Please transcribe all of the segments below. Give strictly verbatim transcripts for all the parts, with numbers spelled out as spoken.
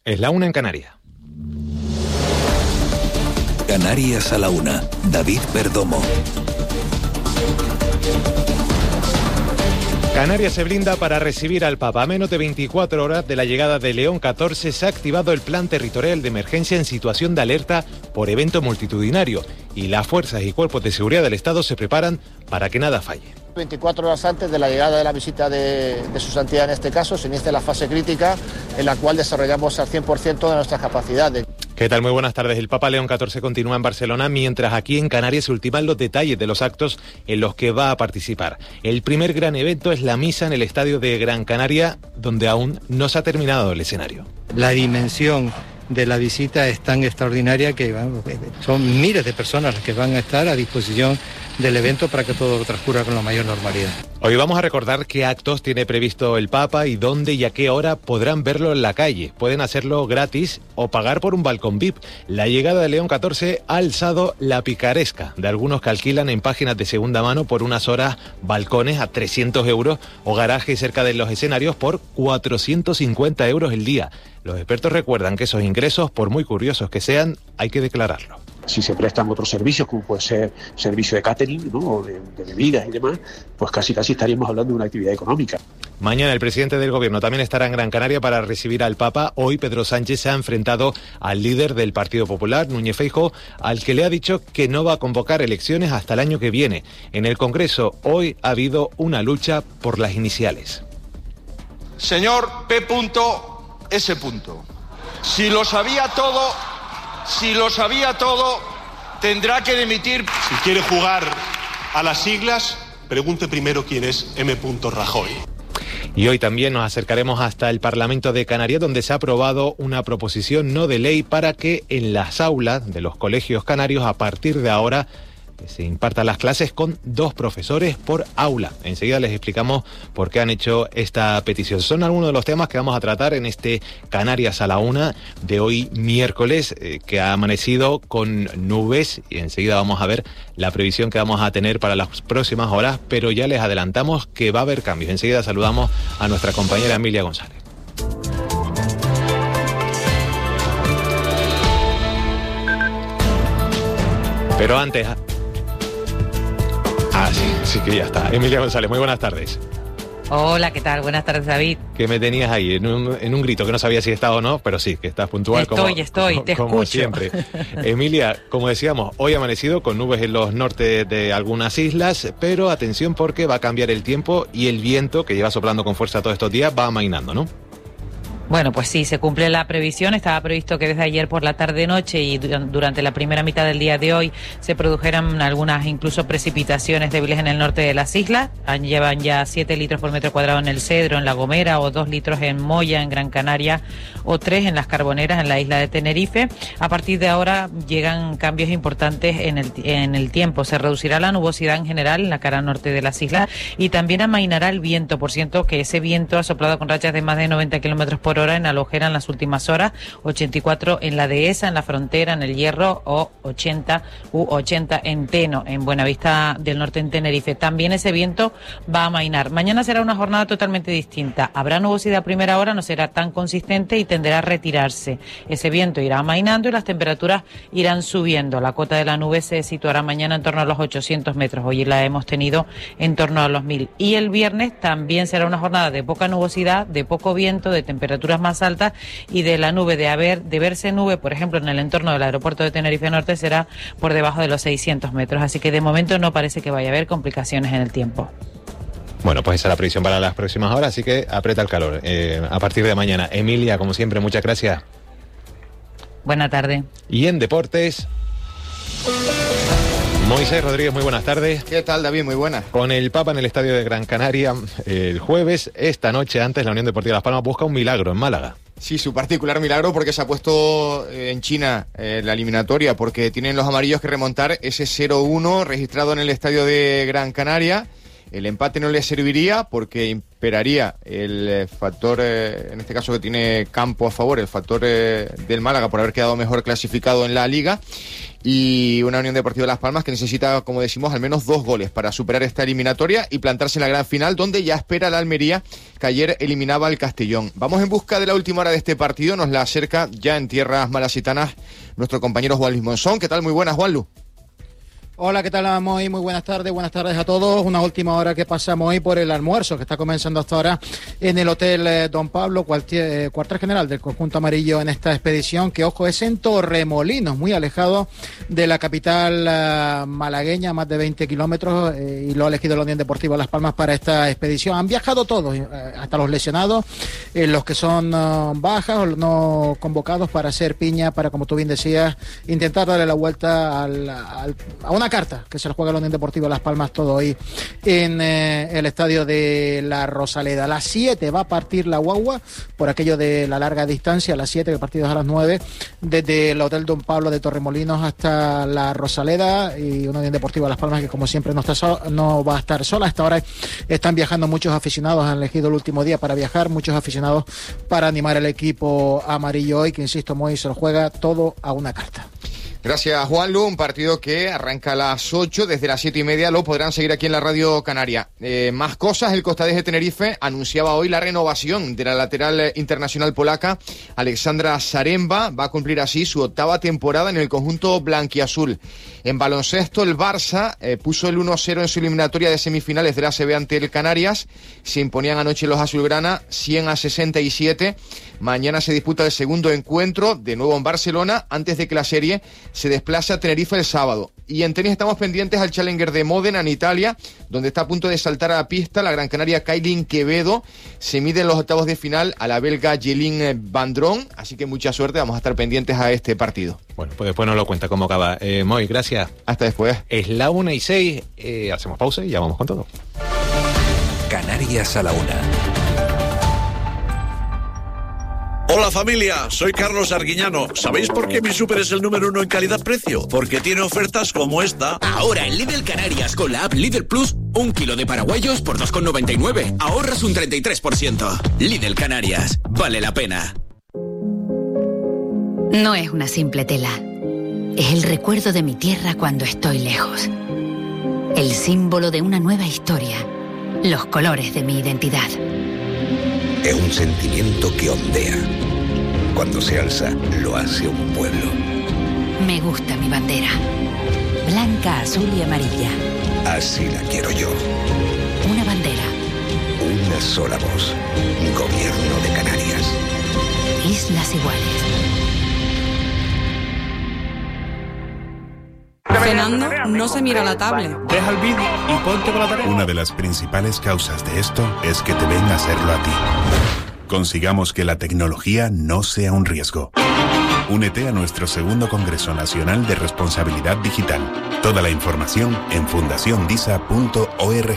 Es la una en Canarias. Canarias a la una. David Perdomo. Canarias se blinda para recibir al Papa. A menos de veinticuatro horas de la llegada de León catorce se ha activado el Plan Territorial de Emergencia en situación de alerta por evento multitudinario y las fuerzas y cuerpos de seguridad del Estado se preparan para que nada falle. veinticuatro horas antes de la llegada de la visita de, de su santidad en este caso, se inicia la fase crítica en la cual desarrollamos al cien por ciento de nuestras capacidades. ¿Qué tal? Muy buenas tardes. El Papa León catorce continúa en Barcelona, mientras aquí en Canarias se ultiman los detalles de los actos en los que va a participar. El primer gran evento es la misa en el estadio de Gran Canaria, donde aún no se ha terminado el escenario. La dimensión de la visita es tan extraordinaria que bueno, son miles de personas las que van a estar a disposición del evento para que todo transcurra con la mayor normalidad. Hoy vamos a recordar qué actos tiene previsto el Papa y dónde y a qué hora podrán verlo en la calle. Pueden hacerlo gratis o pagar por un balcón V I P. La llegada de León catorce ha alzado la picaresca de algunos que alquilan en páginas de segunda mano por unas horas balcones a trescientos euros o garajes cerca de los escenarios por cuatrocientos cincuenta euros el día. Los expertos recuerdan que esos ingresos, por muy curiosos que sean, hay que declararlo. Si se prestan otros servicios, como puede ser servicio de catering, ¿no? O de, de bebidas y demás, pues casi casi estaríamos hablando de una actividad económica. Mañana el presidente del Gobierno también estará en Gran Canaria para recibir al Papa. Hoy Pedro Sánchez se ha enfrentado al líder del Partido Popular, Núñez Feijóo, al que le ha dicho que no va a convocar elecciones hasta el año que viene. En el Congreso hoy ha habido una lucha por las iniciales. Señor P. S. Si lo sabía todo... Si lo sabía todo, tendrá que dimitir. Si quiere jugar a las siglas, pregunte primero quién es M. Rajoy. Y hoy también nos acercaremos hasta el Parlamento de Canarias, donde se ha aprobado una proposición no de ley para que en las aulas de los colegios canarios, a partir de ahora, se impartan las clases con dos profesores por aula. Enseguida les explicamos por qué han hecho esta petición. Son algunos de los temas que vamos a tratar en este Canarias a la una de hoy miércoles, eh, que ha amanecido con nubes, y enseguida vamos a ver la previsión que vamos a tener para las próximas horas, pero ya les adelantamos que va a haber cambios. Enseguida saludamos a nuestra compañera Emilia González. Pero antes... Ah, sí, sí que ya está. Emilia González, muy buenas tardes. Hola, ¿qué tal? Buenas tardes, David. Que me tenías ahí en un, en un grito que no sabía si estaba o no, pero sí, que estás puntual. Estoy, como, estoy, te como escucho. Siempre. Emilia, como decíamos, hoy ha amanecido con nubes en los norte de algunas islas, pero atención porque va a cambiar el tiempo y el viento, que lleva soplando con fuerza todos estos días, va amainando, ¿no? Bueno, pues sí, se cumple la previsión. Estaba previsto que desde ayer por la tarde-noche y durante la primera mitad del día de hoy se produjeran algunas incluso precipitaciones débiles en el norte de las islas. Llevan ya siete litros por metro cuadrado en el Cedro, en La Gomera, o dos litros en Moya, en Gran Canaria, o tres en las Carboneras, en la isla de Tenerife. A partir de ahora llegan cambios importantes en el, en el tiempo. Se reducirá la nubosidad en general en la cara norte de las islas y también amainará el viento. Por cierto, que ese viento ha soplado con rachas de más de noventa kilómetros por hora en Alojera en las últimas horas, ochenta y cuatro en la Dehesa, en la Frontera, en el Hierro, o ochenta u ochenta en Teno, en Buenavista del Norte, en Tenerife. También ese viento va a amainar. Mañana será una jornada totalmente distinta. Habrá nubosidad a primera hora, no será tan consistente y tenderá a retirarse. Ese viento irá amainando y las temperaturas irán subiendo. La cota de la nube se situará mañana en torno a los ochocientos metros. Hoy la hemos tenido en torno a los mil. Y el viernes también será una jornada de poca nubosidad, de poco viento, de temperaturas más altas, y de la nube de haber de verse nube, por ejemplo, en el entorno del aeropuerto de Tenerife Norte, será por debajo de los seiscientos metros. Así que de momento no parece que vaya a haber complicaciones en el tiempo. Bueno, pues esa es la previsión para las próximas horas, así que aprieta el calor eh, a partir de mañana. Emilia, como siempre, muchas gracias. Buena tarde. Y en deportes... Moisés Rodríguez, muy buenas tardes. ¿Qué tal, David? Muy buenas. Con el Papa en el estadio de Gran Canaria el jueves, esta noche antes la Unión Deportiva Las Palmas busca un milagro en Málaga. Sí, su particular milagro, porque se ha puesto en China eh, la eliminatoria, porque tienen los amarillos que remontar ese cero uno registrado en el estadio de Gran Canaria. El empate no le serviría porque imperaría el eh, factor, eh, en este caso que tiene campo a favor, el factor eh, del Málaga por haber quedado mejor clasificado en la Liga, y una Unión Deportiva Las Palmas que necesita, como decimos, al menos dos goles para superar esta eliminatoria y plantarse en la gran final, donde ya espera la Almería, que ayer eliminaba al Castellón. Vamos en busca de la última hora de este partido, nos la acerca ya en tierras malasitanas nuestro compañero Juan Luis Monzón. ¿Qué tal? Muy buenas, Juanlu. Hola, ¿qué tal, Moy? Muy buenas tardes, buenas tardes a todos. Una última hora que pasamos hoy por el almuerzo que está comenzando hasta ahora en el Hotel eh, Don Pablo, cuartier, eh, cuartel general del conjunto amarillo en esta expedición, que, ojo, es en Torremolinos, muy alejado de la capital eh, malagueña, más de veinte kilómetros, eh, y lo ha elegido la Unión Deportiva Las Palmas para esta expedición. Han viajado todos, eh, hasta los lesionados, eh, los que son eh, bajas o no convocados para hacer piña, para, como tú bien decías, intentar darle la vuelta al, al, a una carta que se le juega a la Unión Deportiva Las Palmas todo hoy en eh, el estadio de la Rosaleda. A las siete va a partir la guagua por aquello de la larga distancia, a las siete, que el partido es a las nueve, desde el Hotel Don Pablo de Torremolinos hasta la Rosaleda, y una Unión Deportiva Las Palmas que, como siempre, no está so- no va a estar sola. Hasta ahora están viajando muchos aficionados, han elegido el último día para viajar, muchos aficionados para animar al equipo amarillo hoy, que, insisto, Moy, se lo juega todo a una carta. Gracias, Juanlu. Un partido que arranca a las ocho, desde las siete y media lo podrán seguir aquí en la Radio Canaria. Eh, más cosas, el Costadés de Tenerife anunciaba hoy la renovación de la lateral internacional polaca Alexandra Zaremba. Va a cumplir así su octava temporada en el conjunto blanquiazul. En baloncesto, el Barça eh, puso el uno cero en su eliminatoria de semifinales de la A C B ante el Canarias. Se imponían anoche los azulgrana cien a sesenta y siete. Mañana se disputa el segundo encuentro, de nuevo en Barcelona, antes de que la serie se desplace a Tenerife el sábado. Y en tenis estamos pendientes al Challenger de Módena, en Italia, donde está a punto de saltar a la pista la gran canaria Kailin Quevedo. Se mide en los octavos de final a la belga Jelin Vandron, así que mucha suerte, vamos a estar pendientes a este partido. Bueno, pues después nos lo cuenta cómo acaba. Eh, Moy, gracias. Hasta después. Es la una y seis, eh, hacemos pausa y ya vamos con todo. Canarias a la una. Hola familia, soy Carlos Arguiñano. ¿Sabéis por qué mi súper es el número uno en calidad-precio? Porque tiene ofertas como esta. Ahora en Lidl Canarias, con la app Lidl Plus, un kilo de paraguayos por dos con noventa y nueve. Ahorras un treinta y tres por ciento. Lidl Canarias, vale la pena. No es una simple tela. Es el recuerdo de mi tierra cuando estoy lejos. El símbolo de una nueva historia. Los colores de mi identidad. Es un sentimiento que ondea. Cuando se alza, lo hace un pueblo. Me gusta mi bandera. Blanca, azul y amarilla. Así la quiero yo. Una bandera. Una sola voz. Gobierno de Canarias. Islas Iguales. Cenando, no se mira la tablet. Deja el vídeo y ponte con la tarea. Una de las principales causas de esto es que te ven a hacerlo a ti. Consigamos que la tecnología no sea un riesgo. Únete a nuestro segundo Congreso Nacional de Responsabilidad Digital. Toda la información en fundación disa punto org.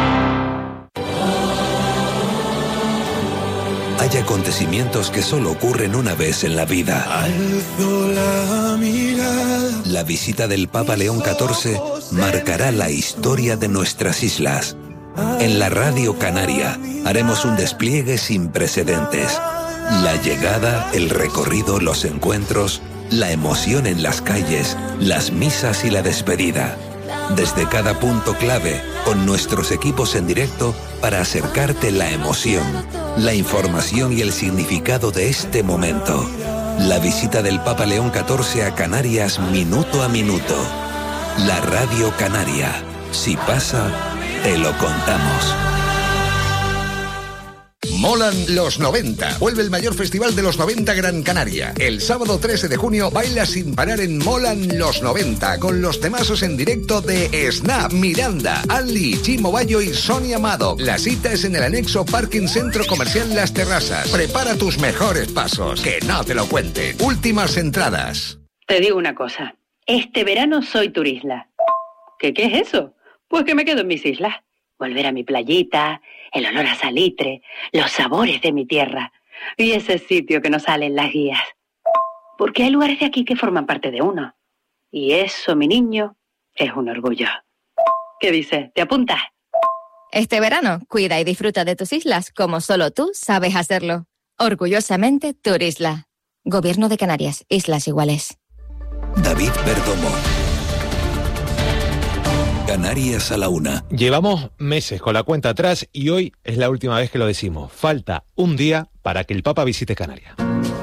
Hay acontecimientos que solo ocurren una vez en la vida. Alzo la mirada. La visita del Papa León catorce marcará la historia de nuestras islas. En la Radio Canaria haremos un despliegue sin precedentes. La llegada, el recorrido, los encuentros, la emoción en las calles, las misas y la despedida. Desde cada punto clave, con nuestros equipos en directo para acercarte la emoción, la información y el significado de este momento. La visita del Papa León catorce a Canarias minuto a minuto. La Radio Canaria. Si pasa, te lo contamos. Molan los noventa. Vuelve el mayor festival de los noventa Gran Canaria. El sábado trece de junio baila sin parar en Molan los noventa con los temazos en directo de Snap, Miranda, Ali, Chimo Bayo y Sonia Amado. La cita es en el anexo Parking Centro Comercial Las Terrazas. Prepara tus mejores pasos, que no te lo cuenten. Últimas entradas. Te digo una cosa. Este verano soy turisla. ¿Qué, qué es eso? Pues que me quedo en mis islas. Volver a mi playita, el olor a salitre, los sabores de mi tierra y ese sitio que no sale en las guías. Porque hay lugares de aquí que forman parte de uno. Y eso, mi niño, es un orgullo. ¿Qué dices? ¿Te apuntas? Este verano, cuida y disfruta de tus islas como solo tú sabes hacerlo. Orgullosamente, Turisla. Gobierno de Canarias, Islas Iguales. David Perdomo. Canarias a la una. Llevamos meses con la cuenta atrás y hoy es la última vez que lo decimos. Falta un día para que el Papa visite Canarias.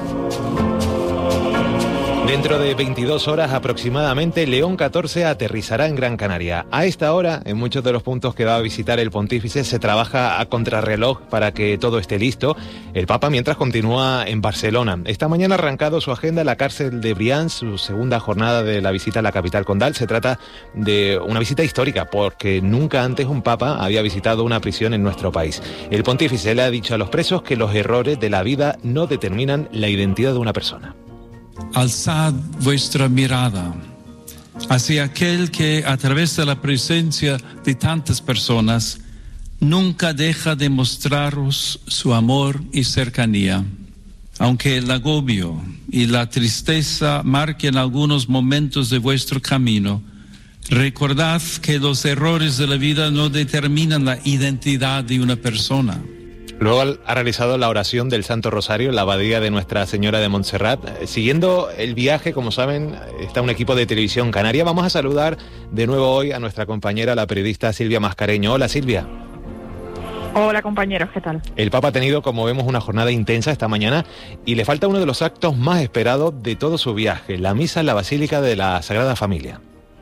Dentro de veintidós horas aproximadamente, León catorce aterrizará en Gran Canaria. A esta hora, en muchos de los puntos que va a visitar el pontífice, se trabaja a contrarreloj para que todo esté listo. El Papa, mientras, continúa en Barcelona. Esta mañana ha arrancado su agenda en la cárcel de Brians, su segunda jornada de la visita a la capital condal. Se trata de una visita histórica, porque nunca antes un Papa había visitado una prisión en nuestro país. El pontífice le ha dicho a los presos que los errores de la vida no determinan la identidad de una persona. Alzad vuestra mirada hacia aquel que, a través de la presencia de tantas personas, nunca deja de mostraros su amor y cercanía. Aunque el agobio y la tristeza marquen algunos momentos de vuestro camino, recordad que los errores de la vida no determinan la identidad de una persona. Luego ha realizado la oración del Santo Rosario en la abadía de Nuestra Señora de Montserrat. Siguiendo el viaje, como saben, está un equipo de Televisión Canaria. Vamos a saludar de nuevo hoy a nuestra compañera, la periodista Silvia Mascareño. Hola, Silvia. Hola, compañeros, ¿qué tal? El Papa ha tenido, como vemos, una jornada intensa esta mañana y le falta uno de los actos más esperados de todo su viaje, la misa en la Basílica de la Sagrada Familia.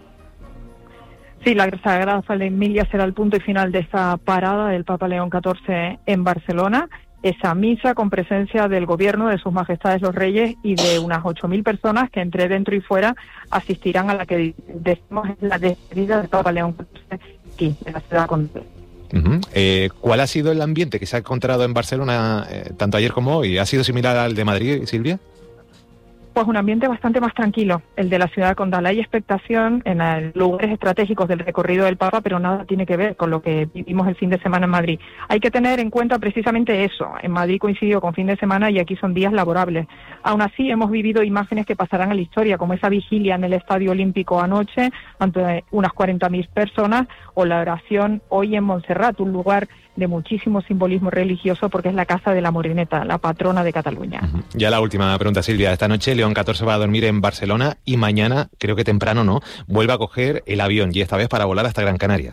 Sí, la Sagrada Familia será el punto y final de esta parada del Papa León catorce en Barcelona. Esa misa con presencia del Gobierno, de sus Majestades los Reyes y de unas ocho mil personas que entre dentro y fuera asistirán a la que decimos es la despedida del Papa León catorce aquí, en la ciudad condal. Uh-huh. Eh, ¿Cuál ha sido el ambiente que se ha encontrado en Barcelona eh, tanto ayer como hoy? ¿Ha sido similar al de Madrid, Silvia? Pues un ambiente bastante más tranquilo, el de la ciudad condal. Hay expectación en el lugares estratégicos del recorrido del Papa, pero nada tiene que ver con lo que vivimos el fin de semana en Madrid. Hay que tener en cuenta precisamente eso. En Madrid coincidió con fin de semana y aquí son días laborables. Aún así, hemos vivido imágenes que pasarán a la historia, como esa vigilia en el Estadio Olímpico anoche, ante unas cuarenta mil personas, o la oración hoy en Montserrat, un lugar de muchísimo simbolismo religioso porque es la casa de la Moreneta, la patrona de Cataluña. Uh-huh. Ya la última pregunta, Silvia. Esta noche León catorce va a dormir en Barcelona y mañana, creo que temprano no, vuelve a coger el avión y esta vez para volar hasta Gran Canaria.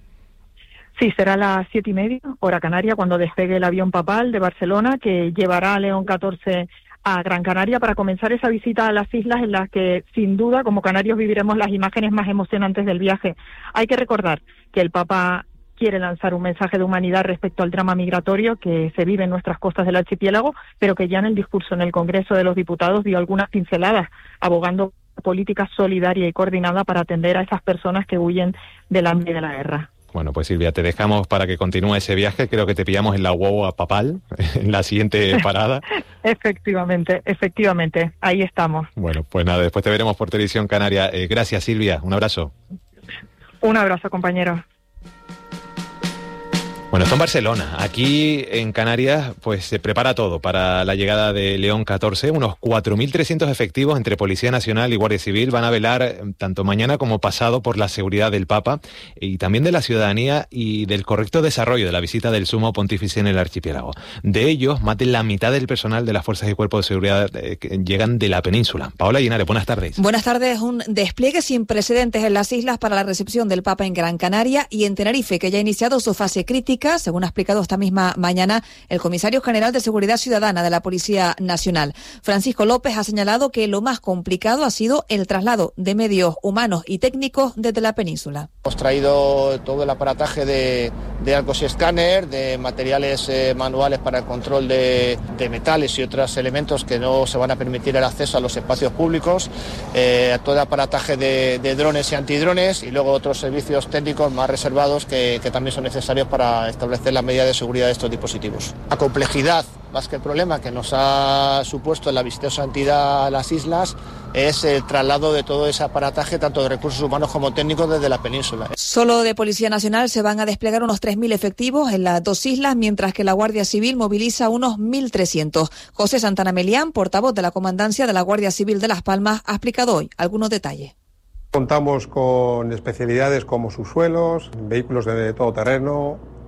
Sí, será a las siete y media, hora canaria, cuando despegue el avión papal de Barcelona, que llevará a León catorce a Gran Canaria para comenzar esa visita a las islas en las que, sin duda, como canarios viviremos las imágenes más emocionantes del viaje. Hay que recordar que el Papa quiere lanzar un mensaje de humanidad respecto al drama migratorio que se vive en nuestras costas del archipiélago, pero que ya en el discurso en el Congreso de los Diputados dio algunas pinceladas, abogando por política solidaria y coordinada para atender a esas personas que huyen del hambre y de la guerra. Bueno, pues Silvia, te dejamos para que continúe ese viaje. Creo que te pillamos en la guagua papal, en la siguiente parada. Efectivamente, efectivamente, ahí estamos. Bueno, pues nada, después te veremos por Televisión Canaria. Eh, gracias, Silvia, un abrazo. Un abrazo, compañeros. Bueno, esto en Barcelona. Aquí en Canarias pues se prepara todo para la llegada de León catorce. Unos cuatro mil trescientos efectivos entre Policía Nacional y Guardia Civil van a velar tanto mañana como pasado por la seguridad del Papa y también de la ciudadanía y del correcto desarrollo de la visita del Sumo Pontífice en el archipiélago. De ellos, más de la mitad del personal de las Fuerzas y Cuerpos de Seguridad eh, llegan de la península. Paola Linares, buenas tardes. Buenas tardes. Un despliegue sin precedentes en las islas para la recepción del Papa en Gran Canaria y en Tenerife, que ya ha iniciado su fase crítica, según ha explicado esta misma mañana el comisario general de Seguridad Ciudadana de la Policía Nacional. Francisco López ha señalado que lo más complicado ha sido el traslado de medios humanos y técnicos desde la península. Hemos traído todo el aparataje de, de arcos y escáner, de materiales eh, manuales para el control de, de metales y otros elementos que no se van a permitir el acceso a los espacios públicos, eh, todo el aparataje de, de drones y antidrones y luego otros servicios técnicos más reservados que, que también son necesarios para establecer las medidas de seguridad de estos dispositivos. La complejidad, más que el problema que nos ha supuesto la visita de santidad a las islas, es el traslado de todo ese aparataje, tanto de recursos humanos como técnicos, desde la península. Solo de Policía Nacional se van a desplegar unos tres mil efectivos en las dos islas, mientras que la Guardia Civil moviliza unos mil trescientos. José Santana Melián, portavoz de la Comandancia de la Guardia Civil de Las Palmas, ha explicado hoy algunos detalles. Contamos con especialidades como subsuelos, vehículos de todoterreno,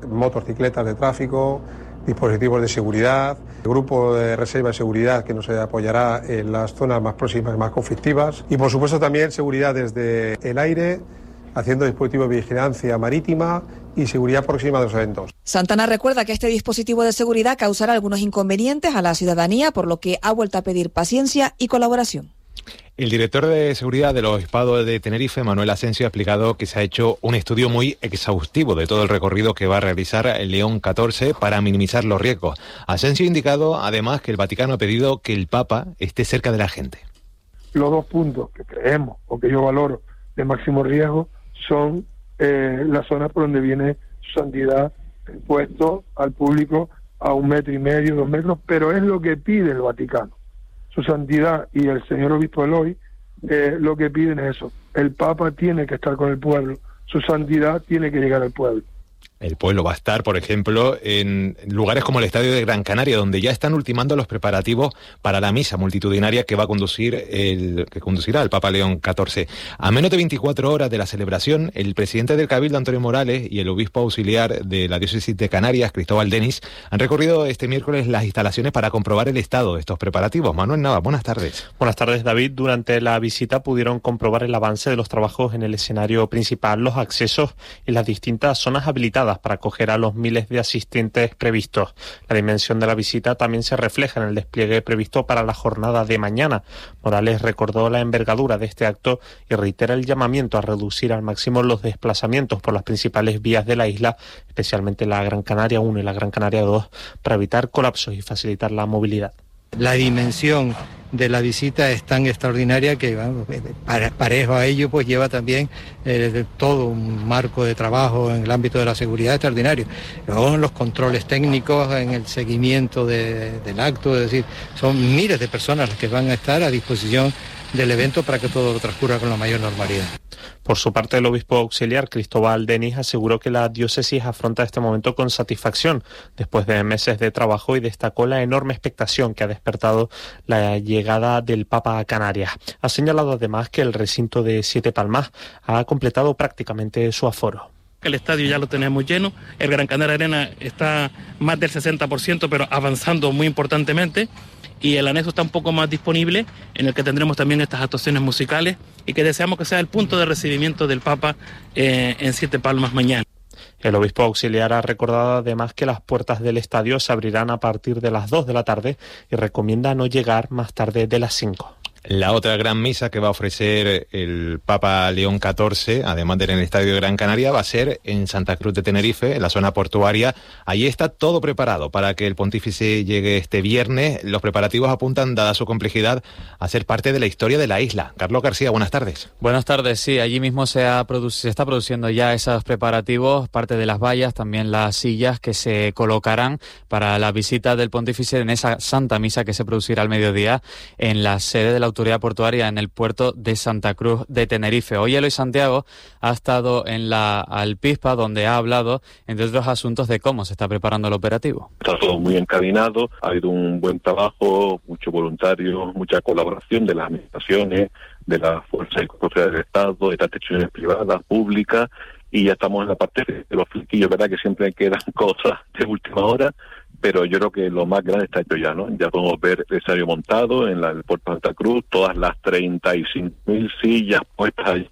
motocicletas de tráfico, dispositivos de seguridad, grupo de reserva de seguridad que nos apoyará en las zonas más próximas y más conflictivas y por supuesto también seguridad desde el aire, haciendo dispositivos de vigilancia marítima y seguridad próxima de los eventos. Santana recuerda que este dispositivo de seguridad causará algunos inconvenientes a la ciudadanía, por lo que ha vuelto a pedir paciencia y colaboración. El director de seguridad del Obispado de Tenerife, Manuel Asensio, ha explicado que se ha hecho un estudio muy exhaustivo de todo el recorrido que va a realizar el León catorce para minimizar los riesgos. Asensio ha indicado además que el Vaticano ha pedido que el Papa esté cerca de la gente. Los dos puntos que creemos o que yo valoro de máximo riesgo son eh, las zonas por donde viene su santidad puesto al público a un metro y medio, dos metros, pero es lo que pide el Vaticano. Su santidad y el señor obispo Eloy eh, lo que piden es eso. El Papa tiene que estar con el pueblo, su santidad tiene que llegar al pueblo. El pueblo va a estar, por ejemplo, en lugares como el Estadio de Gran Canaria, donde ya están ultimando los preparativos para la misa multitudinaria que va a conducir el que conducirá el Papa León catorce. A menos de veinticuatro horas de la celebración, el presidente del Cabildo, Antonio Morales, y el obispo auxiliar de la diócesis de Canarias, Cristóbal Denis, han recorrido este miércoles las instalaciones para comprobar el estado de estos preparativos. Manuel Nava, buenas tardes. Buenas tardes, David. Durante la visita pudieron comprobar el avance de los trabajos en el escenario principal, los accesos y las distintas zonas habilitadas para acoger a los miles de asistentes previstos. La dimensión de la visita también se refleja en el despliegue previsto para la jornada de mañana. Morales recordó la envergadura de este acto y reitera el llamamiento a reducir al máximo los desplazamientos por las principales vías de la isla, especialmente la Gran Canaria uno y la Gran Canaria dos, para evitar colapsos y facilitar la movilidad. La dimensión de la visita es tan extraordinaria que vamos, parejo a ello pues lleva también eh, todo un marco de trabajo en el ámbito de la seguridad extraordinario. Luego los controles técnicos, en el seguimiento de, del acto, es decir, son miles de personas las que van a estar a disposición del evento para que todo transcurra con la mayor normalidad. Por su parte, el obispo auxiliar Cristóbal Denis aseguró que la diócesis afronta este momento con satisfacción después de meses de trabajo y destacó la enorme expectación que ha despertado la llegada del Papa a Canarias. Ha señalado además que el recinto de Siete Palmas ha completado prácticamente su aforo. El estadio ya lo tenemos lleno, el Gran Canaria Arena está más del sesenta por ciento, pero avanzando muy importantemente, y el anexo está un poco más disponible, en el que tendremos también estas actuaciones musicales y que deseamos que sea el punto de recibimiento del Papa eh, en Siete Palmas mañana. El obispo auxiliar ha recordado además que las puertas del estadio se abrirán a partir de las dos de la tarde y recomienda no llegar más tarde de las cinco. La otra gran misa que va a ofrecer el Papa León catorce, además de en el Estadio de Gran Canaria, va a ser en Santa Cruz de Tenerife, en la zona portuaria. Allí está todo preparado para que el pontífice llegue este viernes. Los preparativos apuntan, dada su complejidad, a ser parte de la historia de la isla. Carlos García, buenas tardes. Buenas tardes, sí, allí mismo se, ha produ- se está produciendo ya esos preparativos, parte de las vallas, también las sillas que se colocarán para la visita del pontífice en esa Santa Misa que se producirá al mediodía en la sede de la Autoridad Portuaria en el puerto de Santa Cruz de Tenerife. Hoy Eloy Santiago ha estado en la Alpispa, donde ha hablado, entre otros asuntos, de cómo se está preparando el operativo. Está todo muy encaminado, ha habido un buen trabajo, muchos voluntarios, mucha colaboración de las administraciones, de las fuerzas y cuerpos del Estado, de las instituciones privadas, públicas, y ya estamos en la parte de los flequillos, ¿verdad? Que siempre quedan cosas de última hora, pero yo creo que lo más grande está hecho ya, ¿no? Ya podemos ver el escenario montado en la, el puerto de Santa Cruz, todas las treinta y cinco mil sillas puestas allí.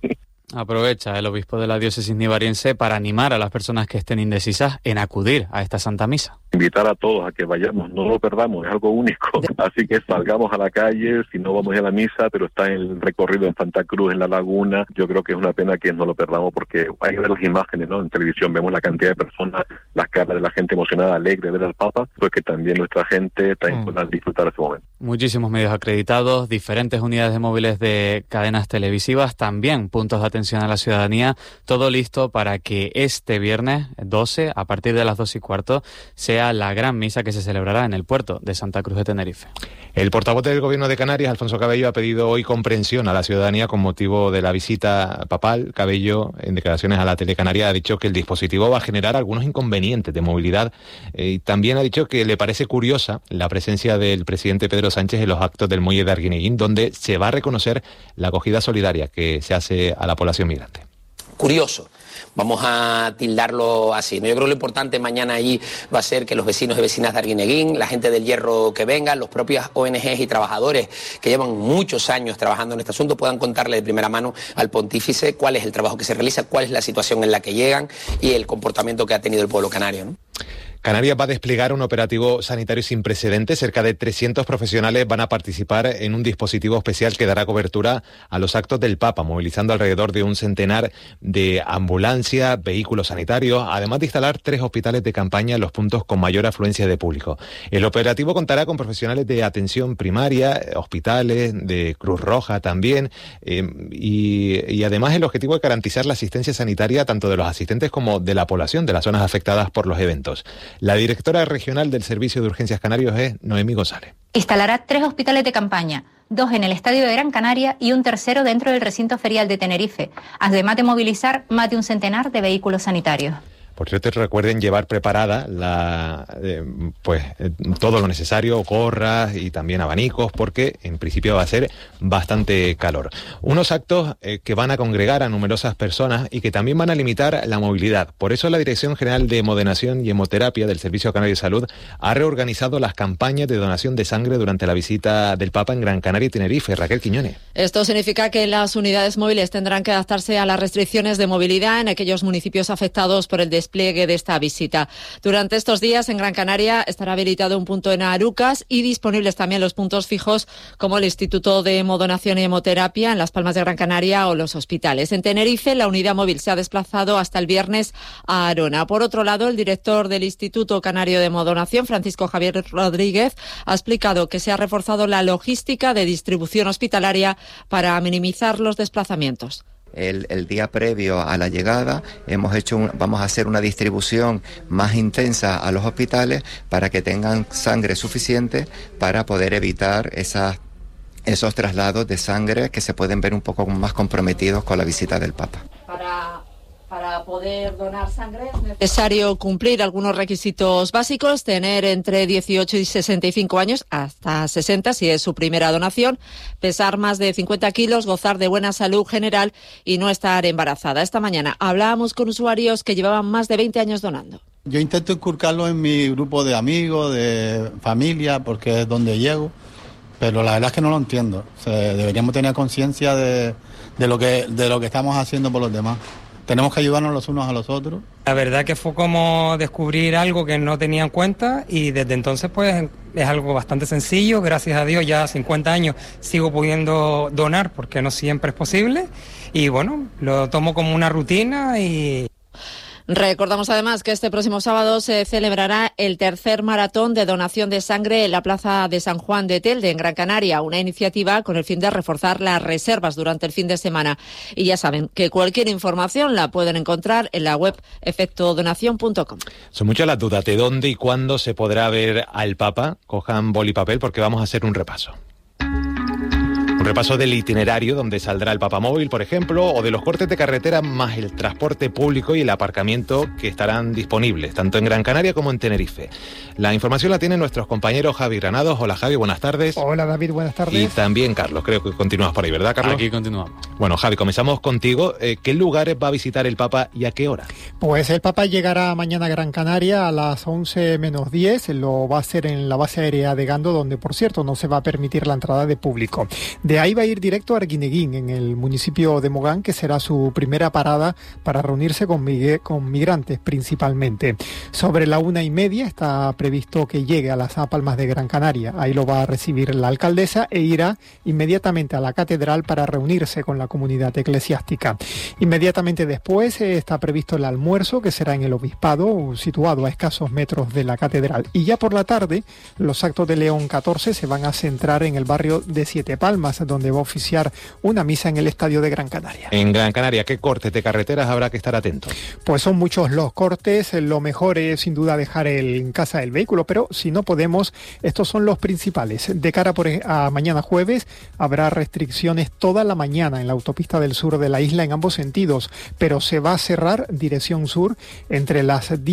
Aprovecha el obispo de la diócesis nivariense para animar a las personas que estén indecisas en acudir a esta Santa Misa. Invitar a todos a que vayamos, no lo perdamos, es algo único. Así que salgamos a la calle, si no vamos a la misa, pero está en el recorrido en Santa Cruz, en la laguna. Yo creo que es una pena que no lo perdamos porque hay que ver las imágenes, ¿no? En televisión vemos la cantidad de personas, las caras de la gente emocionada, alegre de ver al Papa, pues que también nuestra gente también pueda disfrutar ese momento. Muchísimos medios acreditados, diferentes unidades de móviles de cadenas televisivas, también puntos de atención a la ciudadanía, todo listo para que este viernes doce, a partir de las dos y cuarto, sea la gran misa que se celebrará en el puerto de Santa Cruz de Tenerife. El portavoz del Gobierno de Canarias, Alfonso Cabello, ha pedido hoy comprensión a la ciudadanía con motivo de la visita papal. Cabello, en declaraciones a la Telecanaria, ha dicho que el dispositivo va a generar algunos inconvenientes de movilidad eh, y también ha dicho que le parece curiosa la presencia del presidente Pedro Sánchez en los actos del muelle de Arguineguín, donde se va a reconocer la acogida solidaria que se hace a la población migrante. curioso. Vamos a tildarlo así, ¿no? Yo creo que lo importante mañana allí va a ser que los vecinos y vecinas de Arguineguín, la gente del Hierro que vengan, los propios O N Ges y trabajadores que llevan muchos años trabajando en este asunto puedan contarle de primera mano al pontífice cuál es el trabajo que se realiza, cuál es la situación en la que llegan y el comportamiento que ha tenido el pueblo canario, ¿no? Canarias va a desplegar un operativo sanitario sin precedentes. Cerca de trescientos profesionales van a participar en un dispositivo especial que dará cobertura a los actos del Papa, movilizando alrededor de un centenar de ambulancias, vehículos sanitarios, además de instalar tres hospitales de campaña en los puntos con mayor afluencia de público. El operativo contará con profesionales de atención primaria, hospitales, de Cruz Roja también, eh, y, y además el objetivo es garantizar la asistencia sanitaria tanto de los asistentes como de la población de las zonas afectadas por los eventos. La directora regional del Servicio de Urgencias Canarios es Noemí González. Instalará tres hospitales de campaña, dos en el Estadio de Gran Canaria y un tercero dentro del recinto ferial de Tenerife, además de movilizar más de un centenar de vehículos sanitarios. Por cierto, recuerden llevar preparada la, eh, pues eh, todo lo necesario, gorras y también abanicos, porque en principio va a ser bastante calor. Unos actos eh, que van a congregar a numerosas personas y que también van a limitar la movilidad. Por eso la Dirección General de Modenación y Hemoterapia del Servicio Canario de Salud ha reorganizado las campañas de donación de sangre durante la visita del Papa en Gran Canaria y Tenerife. Raquel Quiñones. Esto significa que las unidades móviles tendrán que adaptarse a las restricciones de movilidad en aquellos municipios afectados por el despliegue despliegue de esta visita. Durante estos días en Gran Canaria estará habilitado un punto en Arucas y disponibles también los puntos fijos como el Instituto de Modonación y Hemoterapia en Las Palmas de Gran Canaria o los hospitales. En Tenerife la unidad móvil se ha desplazado hasta el viernes a Arona. Por otro lado, el director del Instituto Canario de Modonación, Francisco Javier Rodríguez, ha explicado que se ha reforzado la logística de distribución hospitalaria para minimizar los desplazamientos. El, el día previo a la llegada hemos hecho un, vamos a hacer una distribución más intensa a los hospitales para que tengan sangre suficiente para poder evitar esas, esos traslados de sangre que se pueden ver un poco más comprometidos con la visita del Papa. Para... Para poder donar sangre es necesario cumplir algunos requisitos básicos, tener entre dieciocho y sesenta y cinco años, hasta sesenta si es su primera donación, pesar más de cincuenta kilos, gozar de buena salud general y no estar embarazada. Esta mañana hablábamos con usuarios que llevaban más de veinte años donando. Yo intento inculcarlo en mi grupo de amigos, de familia, porque es donde llego, pero la verdad es que no lo entiendo. O sea, deberíamos tener conciencia de, de lo que, de lo que estamos haciendo por los demás. Tenemos que ayudarnos los unos a los otros. La verdad que fue como descubrir algo que no tenía en cuenta y desde entonces pues es algo bastante sencillo. Gracias a Dios ya a cincuenta años sigo pudiendo donar porque no siempre es posible y bueno, lo tomo como una rutina y... Recordamos además que este próximo sábado se celebrará el tercer maratón de donación de sangre en la Plaza de San Juan de Telde, en Gran Canaria, una iniciativa con el fin de reforzar las reservas durante el fin de semana. Y ya saben que cualquier información la pueden encontrar en la web efecto donación punto com. Son muchas las dudas de dónde y cuándo se podrá ver al Papa. Cojan boli y papel porque vamos a hacer un repaso. Un repaso del itinerario donde saldrá el Papamóvil, por ejemplo, o de los cortes de carretera más el transporte público y el aparcamiento que estarán disponibles, tanto en Gran Canaria como en Tenerife. La información la tienen nuestros compañeros Javi Granados. Hola Javi, buenas tardes. Hola David, buenas tardes. Y también Carlos, creo que continúas por ahí, ¿verdad Carlos? Aquí continuamos. Bueno Javi, comenzamos contigo. Eh, ¿Qué lugares va a visitar el Papa y a qué hora? Pues el Papa llegará mañana a Gran Canaria a las once menos diez, lo va a hacer en la base aérea de Gando, donde por cierto no se va a permitir la entrada de público. De ahí va a ir directo a Arguineguín, en el municipio de Mogán, que será su primera parada para reunirse con, mig- con migrantes principalmente. Sobre la una y media está previsto que llegue a las Palmas de Gran Canaria. Ahí lo va a recibir la alcaldesa e irá inmediatamente a la catedral para reunirse con la comunidad eclesiástica. Inmediatamente después eh, está previsto el almuerzo, que será en el obispado, situado a escasos metros de la catedral. Y ya por la tarde, los actos de León catorce se van a centrar en el barrio de Siete Palmas, donde va a oficiar una misa en el Estadio de Gran Canaria. En Gran Canaria, ¿qué cortes de carreteras habrá que estar atentos? Pues son muchos los cortes, lo mejor es sin duda dejar el, en casa el vehículo, pero si no podemos, estos son los principales. De cara por, a mañana jueves, habrá restricciones toda la mañana en la autopista del sur de la isla en ambos sentidos, pero se va a cerrar dirección sur entre las diez